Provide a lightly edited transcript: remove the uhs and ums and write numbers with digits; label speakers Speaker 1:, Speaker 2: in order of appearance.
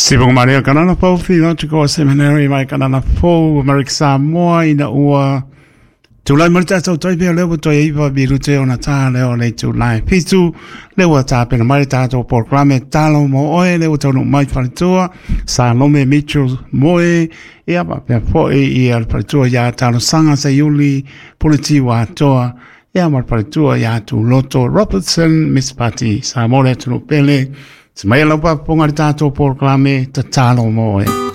Speaker 1: Sibong Maria Kanana Po Theological Seminary mai Kanana Po America Samoa ina ua Tulai marita tau toi pia lewa toi iwa biru te ona tā leo le tulai pitu lewa tā pena marita tau programe talo mo oe lewa tau no mai paritua sa lome Mitchell moe ia pa pia poe i al paritua ia talo sanga sa yuli politi wa toa ia mar paritua ia tu Loto Robertson Miss Patty sa mole tu no pele sa mai lau pa ponga tau programe ta talo mo oe